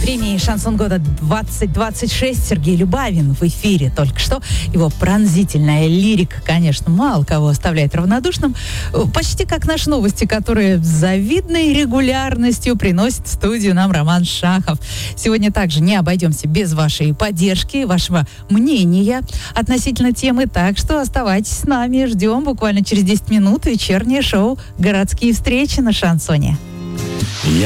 Премии «Шансон года 2026» Сергей Любавин в эфире только что. Его пронзительная лирика, конечно, мало кого оставляет равнодушным. Почти как наши новости, которые с завидной регулярностью приносит в студию нам Роман Шахов. Сегодня также не обойдемся без вашей поддержки, вашего мнения относительно темы. Так что оставайтесь с нами. Ждем буквально через 10 минут вечернее шоу «Городские встречи» на Шансоне.